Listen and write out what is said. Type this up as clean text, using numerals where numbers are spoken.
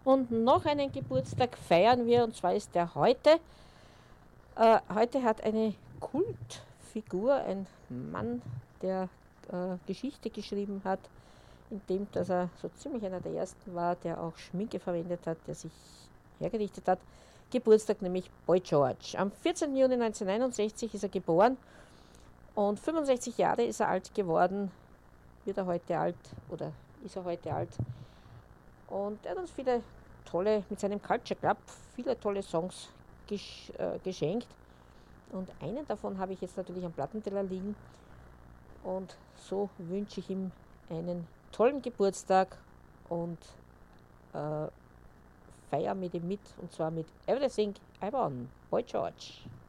Und noch einen Geburtstag feiern wir, und zwar ist der heute. Heute hat eine Kultfigur, ein Mann, der Geschichte geschrieben hat, indem dass er so ziemlich einer der ersten war, der auch Schminke verwendet hat, der sich hergerichtet hat. Geburtstag, nämlich Boy George. Am 14. Juni 1961 ist er geboren und 65 Jahre ist er alt geworden. Wird er heute alt oder ist er heute alt? Und er hat uns viele tolle, mit seinem Culture Club, viele tolle Songs geschenkt. Und einen davon habe ich jetzt natürlich am Plattenteller liegen. Und so wünsche ich ihm einen tollen Geburtstag und feier mit ihm mit. Und zwar mit Everything I Want, Boy George.